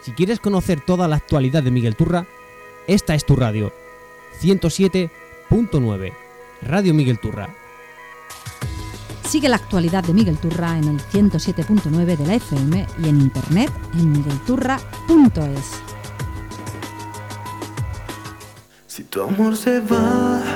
Si quieres conocer toda la actualidad de Miguel Turra, esta es tu radio. 107.9 Radio Miguel Turra. Sigue la actualidad de Miguel Turra en el 107.9 de la FM y en internet en miguelturra.es. Si tu amor se va,